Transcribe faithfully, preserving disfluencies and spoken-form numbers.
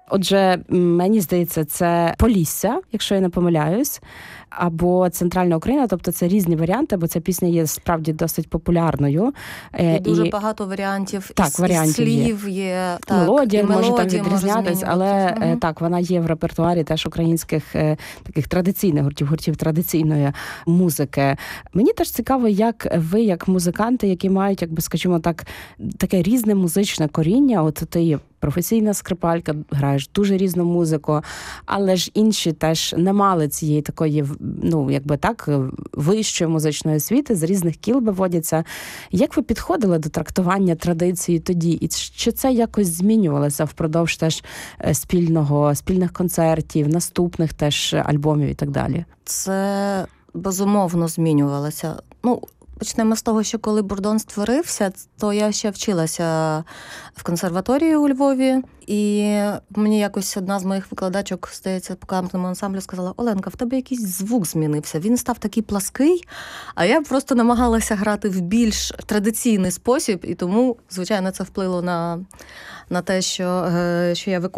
Отже, мені здається, це Полісся, якщо я не помиляюсь, або Центральна Україна, тобто це різні варіанти, бо ця пісня є справді досить популярною. І дуже і... багато варіантів, так, і, варіантів і слів є. є так, мелодія і може там відрізнятись, але угу. так, вона є в репертуарі теж українських таких традиційних гуртів, гуртів традиційної музики. Мені теж цікаво, як ви, як музиканти, які мають, якби, скажімо так, таке різне музичне коріння, от ти є професійна скрипалька, граєш дуже різну музику, але ж інші теж не мали цієї такої, ну, якби так, вищої музичної освіти, з різних кіл виводяться. Як ви підходили до трактування традиції тоді? І чи це якось змінювалося впродовж теж спільного, спільних концертів, наступних теж альбомів і так далі? Це безумовно змінювалося. Ну, почнемо з того, що коли Бурдон створився, то я ще вчилася в консерваторії у Львові, і мені якось одна з моїх викладачок, здається, по камерному ансамблю сказала: Оленка, в тебе якийсь звук змінився, він став такий плаский, а я просто намагалася грати в більш традиційний спосіб, і тому, звичайно, це вплило на, на те, що, що я виконувала.